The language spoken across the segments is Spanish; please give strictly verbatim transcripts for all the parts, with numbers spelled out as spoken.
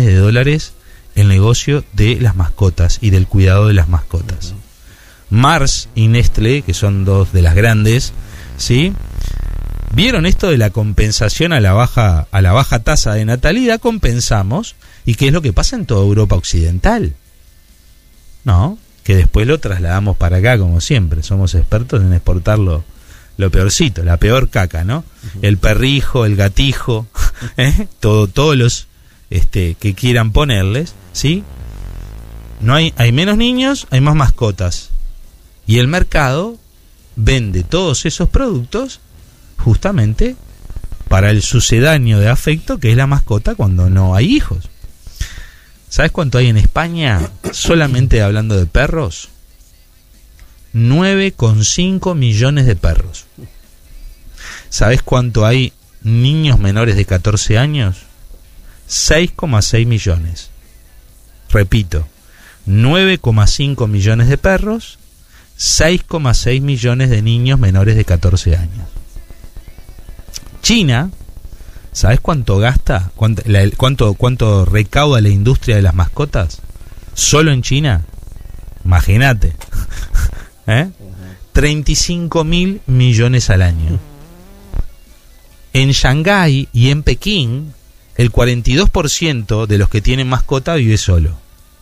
millones de dólares el negocio de las mascotas y del cuidado de las mascotas. Uh-huh. Mars y Nestlé, que son dos de las grandes, ¿sí?, vieron esto de la compensación a la baja a la baja tasa de natalidad, compensamos, y qué es lo que pasa en toda Europa occidental, ¿no? Que después lo trasladamos para acá, como siempre, somos expertos en exportarlo. Lo peorcito, la peor caca, ¿no? Uh-huh. El perrijo, el gatijo, ¿eh? Todo, todos los este, que quieran ponerles, ¿sí? No hay, hay menos niños, hay más mascotas. Y el mercado vende todos esos productos justamente para el sucedáneo de afecto que es la mascota cuando no hay hijos. ¿Sabes cuánto hay en España solamente hablando de perros? nueve coma cinco millones de perros. ¿Sabes cuánto hay niños menores de catorce años? seis coma seis millones. Repito, nueve coma cinco millones de perros, seis coma seis millones de niños menores de catorce años. China, ¿sabes cuánto gasta? ¿Cuánto, la, cuánto, cuánto recauda la industria de las mascotas? Solo en China. Imagínate. ¿Eh? treinta y cinco mil millones al año. En Shanghái y en Pekín, el cuarenta y dos por ciento de los que tienen mascota vive solo.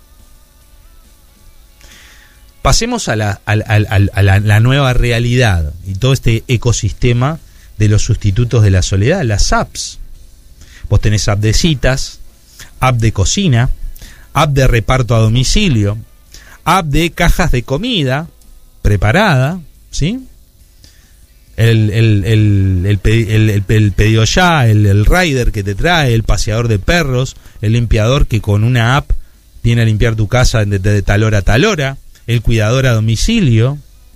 Pasemos a la, a, a, a, a la, la nueva realidad y todo este ecosistema de los sustitutos de la soledad, las apps. Vos tenés app de citas, app de cocina, app de reparto a domicilio, app de cajas de comida preparada, ¿sí? El, el, el, el, el, el, el pedido ya, el, el rider que te trae, el paseador de perros, el limpiador que con una app viene a limpiar tu casa de, de tal hora a tal hora, el cuidador a domicilio.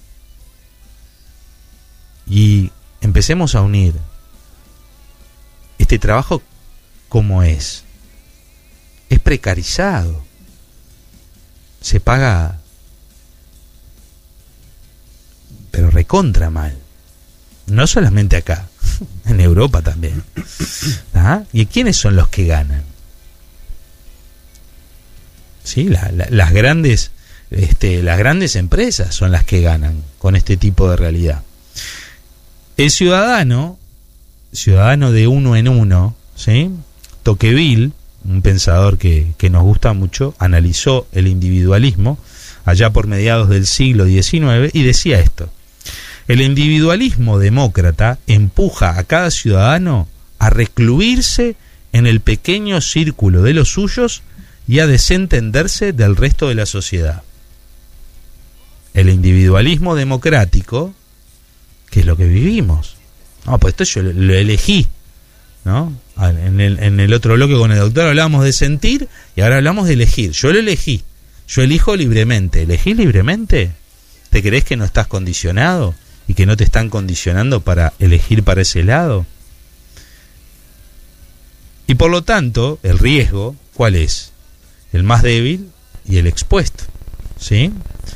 Y empecemos a unir este trabajo como es. Es precarizado. Se paga, pero recontra mal. No solamente acá, en Europa también. ¿Ah? ¿Y quiénes son los que ganan? Sí, la, la, las grandes, este, las grandes empresas son las que ganan con este tipo de realidad. El ciudadano, ciudadano de uno en uno, ¿sí? Tocqueville, un pensador que, que nos gusta mucho, analizó el individualismo allá por mediados del siglo diecinueve y decía esto: el individualismo demócrata empuja a cada ciudadano a recluirse en el pequeño círculo de los suyos y a desentenderse del resto de la sociedad. El individualismo democrático, que es lo que vivimos. No, pues esto yo lo, lo elegí, ¿no? En el, en el otro bloque con el doctor hablábamos de sentir y ahora hablamos de elegir. Yo lo elegí. Yo elijo libremente. ¿Elegís libremente? ¿Te crees que no estás condicionado y que no te están condicionando para elegir para ese lado? Y por lo tanto, el riesgo, ¿cuál es? El más débil y el expuesto, ¿sí?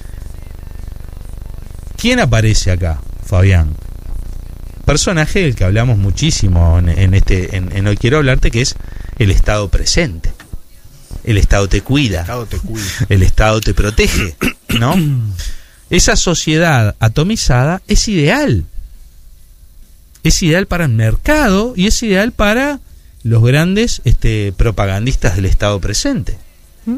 ¿Quién aparece acá, Fabián? Personaje del que hablamos muchísimo en, en este en, en Hoy Quiero Hablarte, que es el Estado presente. El Estado te cuida, el Estado te, cuida. El Estado te protege, ¿no? Esa sociedad atomizada es ideal. Es ideal para el mercado y es ideal para los grandes este, propagandistas del Estado presente. ¿Mm?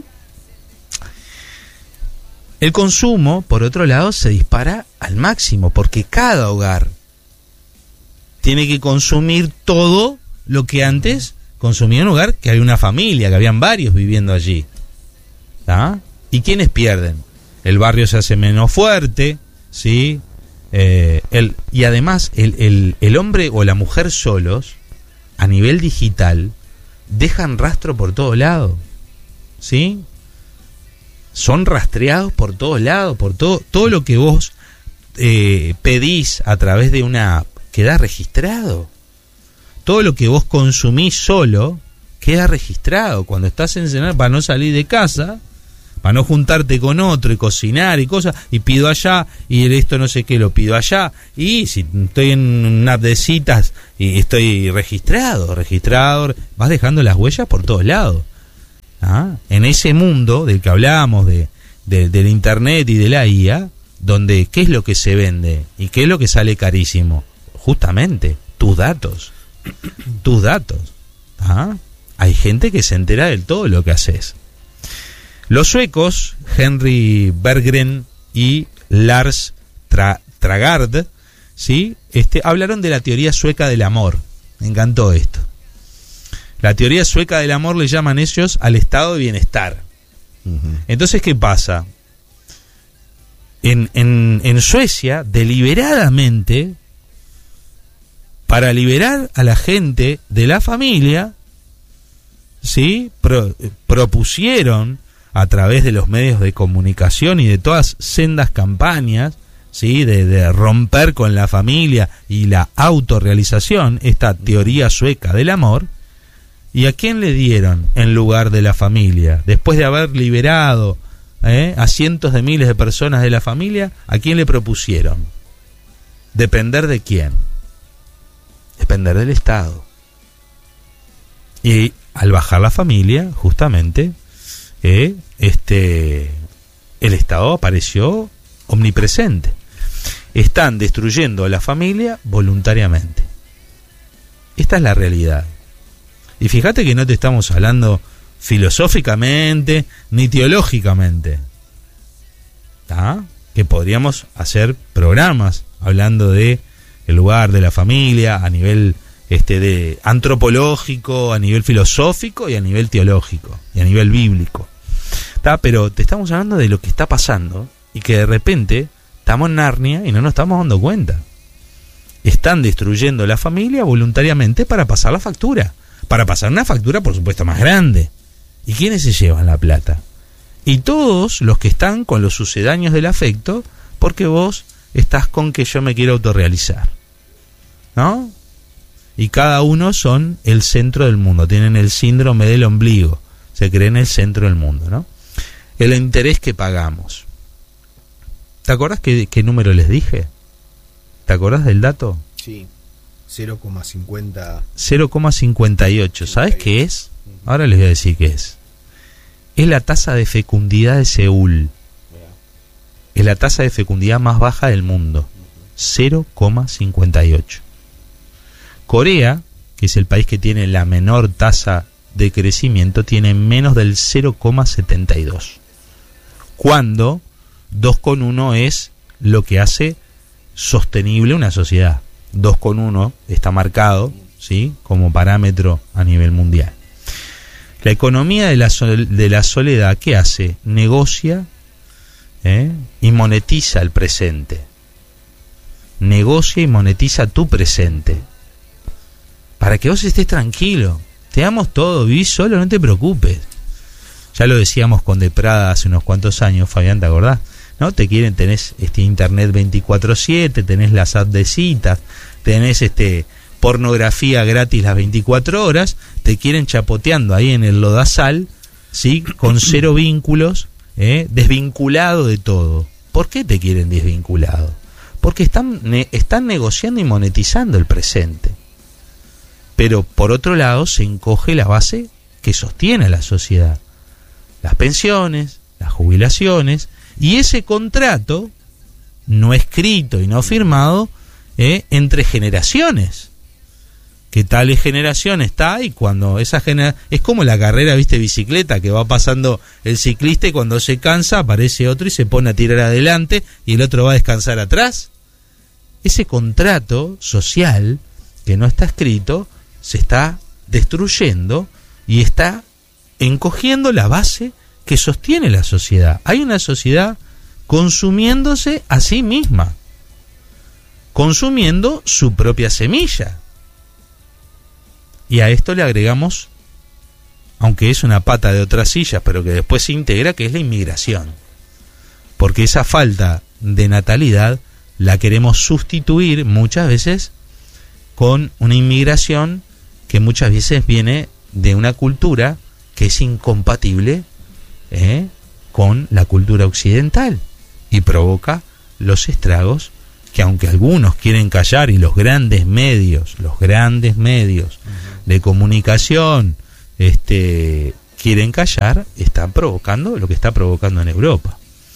El consumo, por otro lado, se dispara al máximo porque cada hogar tiene que consumir todo lo que antes consumía en un hogar que había una familia, que habían varios viviendo allí. ¿Ah? ¿Y quiénes pierden? El barrio se hace menos fuerte, ¿sí? Eh, el, y además el, el, el hombre o la mujer solos, a nivel digital, dejan rastro por todo lado, ¿sí? Son rastreados por todos lados, por todo, todo lo que vos eh, pedís a través de una app queda registrado. Todo lo que vos consumís solo queda registrado. Cuando estás en cenar, para no salir de casa, para no juntarte con otro y cocinar y cosas, y pido allá, y esto no sé qué, lo pido allá, y si estoy en una app de citas y estoy registrado, registrado, vas dejando las huellas por todos lados. ¿Ah? En ese mundo del que hablábamos, de, de, del internet y de la I A, donde ¿qué es lo que se vende? ¿Y qué es lo que sale carísimo? Justamente, tus datos. Tus datos. ¿Ah? Hay gente que se entera de todo lo que haces. Los suecos, Henry Berggren y Lars Tra- Tragard, ¿sí? este, hablaron de la teoría sueca del amor. Me encantó esto. La teoría sueca del amor le llaman ellos al estado de bienestar. Uh-huh. Entonces, ¿qué pasa? En, en, en Suecia, deliberadamente, para liberar a la gente de la familia, ¿sí? Pro, propusieron a través de los medios de comunicación y de todas sendas campañas, ¿sí? de, de romper con la familia y la autorrealización, esta teoría sueca del amor. ¿Y a quién le dieron en lugar de la familia? Después de haber liberado ¿eh? a cientos de miles de personas de la familia, ¿a quién le propusieron? ¿Depender de quién? Depender del Estado. Y al bajar la familia, justamente, eh, este, el Estado apareció omnipresente. Están destruyendo a la familia voluntariamente. Esta es la realidad. Y fíjate que no te estamos hablando filosóficamente ni teológicamente. ¿Ah? Que podríamos hacer programas hablando de el lugar de la familia a nivel este de antropológico, a nivel filosófico y a nivel teológico y a nivel bíblico. ¿Tá? Pero te estamos hablando de lo que está pasando y que de repente estamos en Narnia y no nos estamos dando cuenta. Están destruyendo la familia voluntariamente para pasar la factura. Para pasar una factura, por supuesto, más grande. ¿Y quiénes se llevan la plata? Y todos los que están con los sucedáneos del afecto, porque vos estás con que yo me quiero autorrealizar. ¿No? Y cada uno son el centro del mundo. Tienen el síndrome del ombligo. Se creen el centro del mundo, ¿no? El interés que pagamos. ¿Te acordás qué, qué número les dije? ¿Te acordás del dato? Sí. cero coma cincuenta. cero coma cincuenta y ocho. ¿Sabes qué es? Ahora les voy a decir qué es. Es la tasa de fecundidad de Seúl. Es la tasa de fecundidad más baja del mundo. cero coma cincuenta y ocho. Corea, que es el país que tiene la menor tasa de crecimiento, tiene menos del cero coma setenta y dos. Cuando dos coma uno es lo que hace sostenible una sociedad. dos coma uno está marcado, ¿sí? como parámetro a nivel mundial. La economía de la, sol- de la soledad, ¿qué hace? Negocia ¿eh? y monetiza el presente. Negocia y monetiza tu presente. Para que vos estés tranquilo. Te damos todo, vivís solo, no te preocupes. Ya lo decíamos con De Prada hace unos cuantos años, Fabián, ¿te acordás? ¿No? Te quieren, tenés este internet veinticuatro siete, tenés las apps de citas, tenés este pornografía gratis las veinticuatro horas, te quieren chapoteando ahí en el lodazal, ¿sí? Con cero vínculos, ¿eh? desvinculado de todo. ¿Por qué te quieren desvinculado? Porque están, ne- están negociando y monetizando el presente. Pero por otro lado se encoge la base que sostiene a la sociedad. Las pensiones, las jubilaciones, y ese contrato no escrito y no firmado eh, entre generaciones. Que tal generación está y cuando esa generación... Es como la carrera, viste, bicicleta, que va pasando el ciclista y cuando se cansa aparece otro y se pone a tirar adelante y el otro va a descansar atrás. Ese contrato social que no está escrito se está destruyendo y está encogiendo la base que sostiene la sociedad. Hay una sociedad consumiéndose a sí misma, consumiendo su propia semilla. Y a esto le agregamos, aunque es una pata de otras sillas, pero que después se integra, que es la inmigración. Porque esa falta de natalidad la queremos sustituir muchas veces con una inmigración que muchas veces viene de una cultura que es incompatible ¿eh? con la cultura occidental y provoca los estragos que, aunque algunos quieren callar y los grandes medios, los grandes medios uh-huh. de comunicación este, quieren callar, están provocando lo que está provocando en Europa.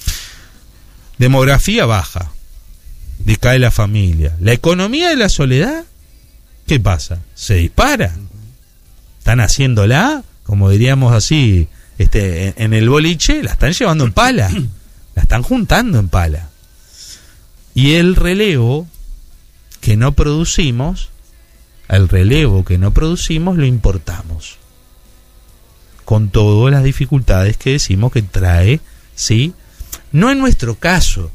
Demografía baja, decae la familia. La economía de la soledad, ¿qué pasa? Se dispara. Están haciéndola, como diríamos así, este, en, en el boliche, la están llevando en pala, la están juntando en pala. Y el relevo que no producimos, el relevo que no producimos lo importamos, con todas las dificultades que decimos que trae, ¿sí? No en nuestro caso,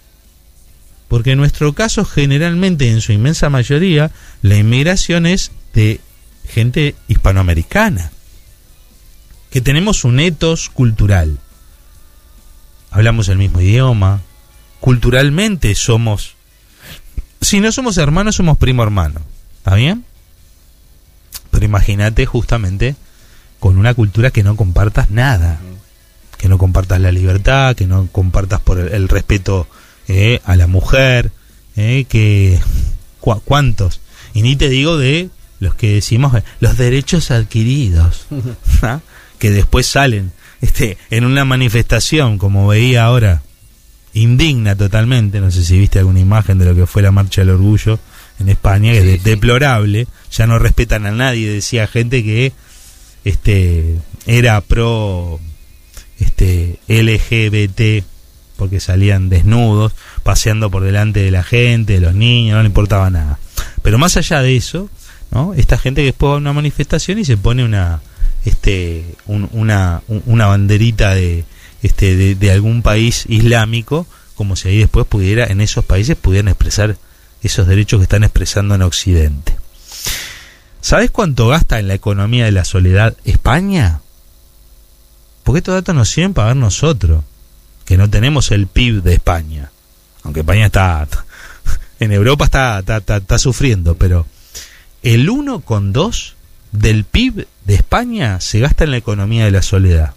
porque en nuestro caso generalmente, en su inmensa mayoría, la inmigración es de gente hispanoamericana, que tenemos un etos cultural, hablamos el mismo idioma, culturalmente somos, si no somos hermanos, somos primo hermano, ¿está bien? Pero imagínate justamente con una cultura que no compartas nada, que no compartas la libertad, que no compartas por el, el respeto eh, a la mujer, eh, que cu- cuántos, y ni te digo de los que decimos eh, los derechos adquiridos, ¿ah? Que después salen este en una manifestación, como veía ahora, indigna totalmente, no sé si viste alguna imagen de lo que fue la Marcha del Orgullo en España, que sí, es de, sí. deplorable, ya no respetan a nadie, decía gente que este era pro este L G B T, porque salían desnudos, paseando por delante de la gente, de los niños, no le importaba nada. Pero más allá de eso, ¿no? Esta gente que después va a una manifestación y se pone una este un, una una banderita de este de, de algún país islámico, como si ahí después pudiera, en esos países pudieran expresar esos derechos que están expresando en Occidente. ¿Sabes cuánto gasta en la economía de la soledad España? Porque estos datos nos sirven para ver nosotros, que no tenemos el P I B de España, aunque España está en Europa está está, está, está sufriendo, pero el uno coma dos del P I B de España se gasta en la economía de la soledad,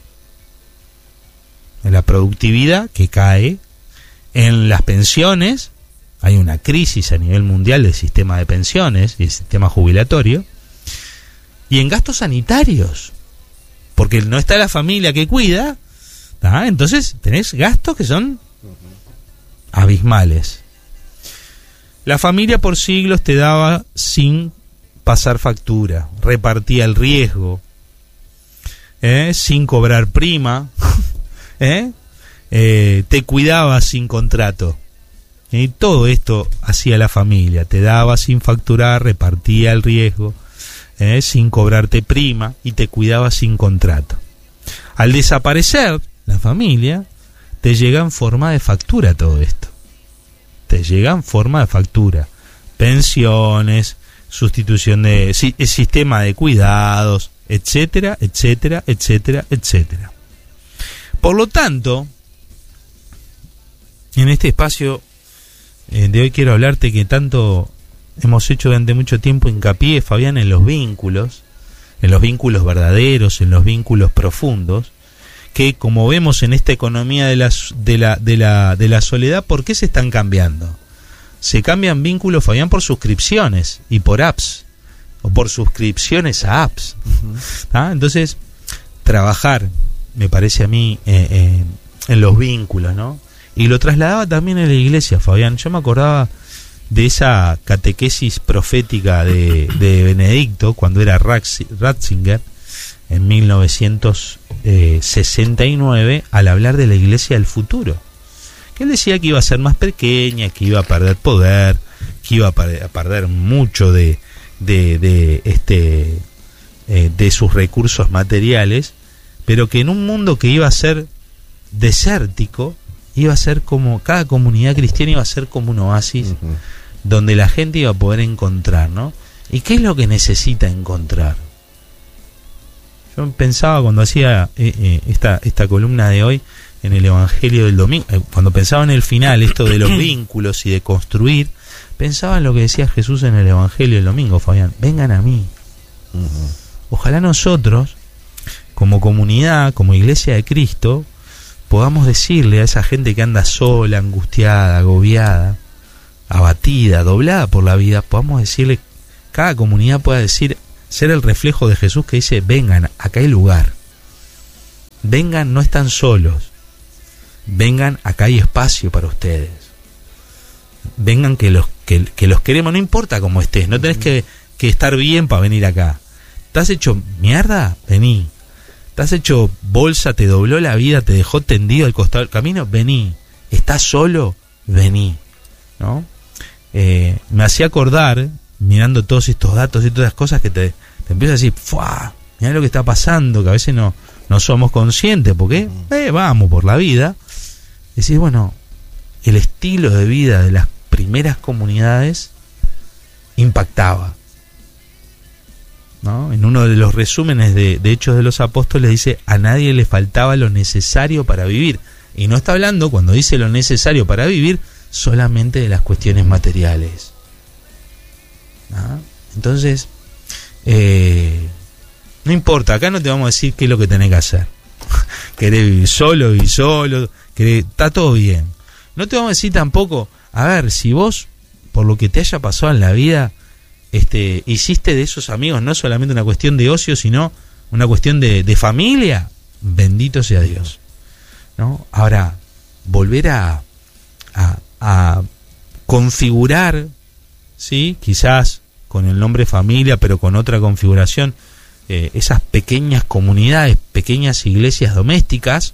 en la productividad que cae, en las pensiones. Hay una crisis a nivel mundial del sistema de pensiones y el sistema jubilatorio, y en gastos sanitarios, porque no está la familia que cuida, ¿tá? Entonces tenés gastos que son abismales. La familia por siglos te daba sin pasar factura, repartía el riesgo, ¿eh? sin cobrar prima, ¿eh? Eh, te cuidaba sin contrato. Y todo esto hacía la familia, te daba sin facturar, repartía el riesgo, eh, sin cobrarte prima, y te cuidaba sin contrato. Al desaparecer la familia, te llega en forma de factura todo esto. Te llega en forma de factura. Pensiones, sustitución de si, sistema de cuidados, etcétera, etcétera, etcétera, etcétera. Por lo tanto, en este espacio de hoy quiero hablarte que tanto hemos hecho durante mucho tiempo hincapié, Fabián, en los vínculos, en los vínculos verdaderos, en los vínculos profundos, que como vemos en esta economía de la, de la, de la, de la soledad, ¿por qué se están cambiando? Se cambian vínculos, Fabián, por suscripciones y por apps, o por suscripciones a apps. Uh-huh. ¿Ah? Entonces, trabajar, me parece a mí, eh, eh, en los vínculos, ¿no? Y lo trasladaba también en la iglesia, Fabián. Yo me acordaba de esa catequesis profética de, de Benedicto, cuando era Ratzinger, en mil novecientos sesenta y nueve, al hablar de la iglesia del futuro. Que él decía que iba a ser más pequeña, que iba a perder poder, que iba a perder mucho de, de, de, este, eh, de sus recursos materiales, pero que en un mundo que iba a ser desértico, iba a ser como, cada comunidad cristiana iba a ser como un oasis, uh-huh, donde la gente iba a poder encontrar, ¿no? ¿Y qué es lo que necesita encontrar? Yo pensaba cuando hacía eh, eh, esta, esta columna de hoy en el Evangelio del domingo, eh, cuando pensaba en el final, esto de los vínculos y de construir, pensaba en lo que decía Jesús en el Evangelio del domingo, Fabián: vengan a mí. Uh-huh. Ojalá nosotros, como comunidad, como iglesia de Cristo, podamos decirle a esa gente que anda sola, angustiada, agobiada, abatida, doblada por la vida, podamos decirle, cada comunidad pueda decir, ser el reflejo de Jesús que dice: vengan, acá hay lugar, vengan, no están solos, vengan, acá hay espacio para ustedes, vengan que los, que, que los queremos, no importa cómo estés, no tenés que, que estar bien para venir acá. ¿Estás hecho mierda? Vení. ¿Estás hecho bolsa? ¿Te dobló la vida? ¿Te dejó tendido al costado del camino? Vení. ¿Estás solo? Vení. ¿No? Eh, me hacía acordar, mirando todos estos datos y todas las cosas, que te, te empieza a decir, ¡fua! Mirá lo que está pasando, que a veces no, no somos conscientes, porque eh, vamos por la vida. Decís, bueno, el estilo de vida de las primeras comunidades impactaba, ¿no? En uno de los resúmenes de, de Hechos de los Apóstoles dice, a nadie le faltaba lo necesario para vivir. Y no está hablando, cuando dice lo necesario para vivir, solamente de las cuestiones materiales, ¿no? Entonces, eh, no importa, acá no te vamos a decir qué es lo que tenés que hacer. Querés vivir solo, vivir solo, querés, está todo bien. No te vamos a decir tampoco, a ver, si vos, por lo que te haya pasado en la vida, este, hiciste de esos amigos no solamente una cuestión de ocio, sino una cuestión de, de familia, bendito sea Dios, ¿no? Ahora, volver a, a, a configurar, ¿sí? Quizás con el nombre familia, pero con otra configuración, eh, esas pequeñas comunidades, pequeñas iglesias domésticas,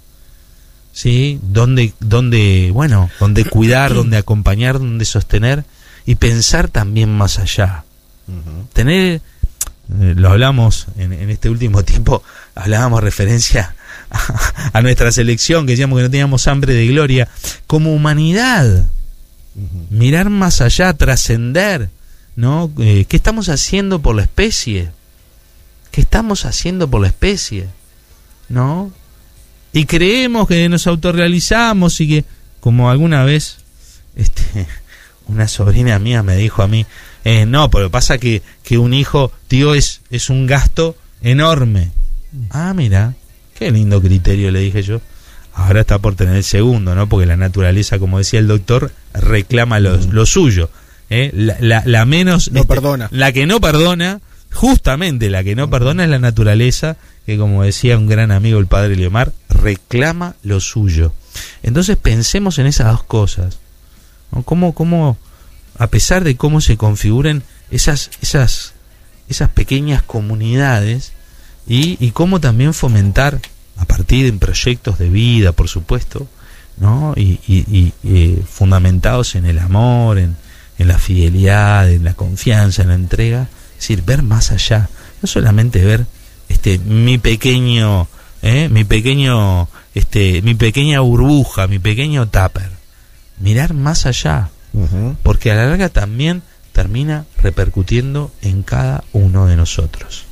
¿sí? Donde, donde, bueno, donde cuidar, donde acompañar, donde sostener y pensar también más allá. Uh-huh. Tener, eh, lo hablamos en, en este último tiempo, hablábamos referencia a, a nuestra selección, que decíamos que no teníamos hambre de gloria, como humanidad, uh-huh. Mirar más allá, trascender, ¿no? Eh, ¿Qué estamos haciendo por la especie? ¿Qué estamos haciendo por la especie? ¿No? Y creemos que nos autorrealizamos y que, como alguna vez este, una sobrina mía me dijo a mí, eh, no, pero pasa que, que un hijo, tío, es, es un gasto enorme. Ah, mira, qué lindo criterio, le dije yo. Ahora está por tener el segundo, ¿no? Porque la naturaleza, como decía el doctor, reclama lo, lo suyo. ¿eh? La, la, la menos... No este, perdona. La que no perdona, justamente la que no perdona es la naturaleza, que como decía un gran amigo, el padre Leomar, reclama lo suyo. Entonces pensemos en esas dos cosas, ¿no? Cómo, cómo, a pesar de cómo se configuren esas, esas, esas pequeñas comunidades, y, y cómo también fomentar, a partir de proyectos de vida, por supuesto, ¿no? Y, y, y eh, fundamentados en el amor, en, en la fidelidad, en la confianza, en la entrega, es decir, ver más allá, no solamente ver este mi pequeño, eh, mi pequeño, este, mi pequeña burbuja, mi pequeño tupper, mirar más allá, uh-huh. Porque a la larga también termina repercutiendo en cada uno de nosotros.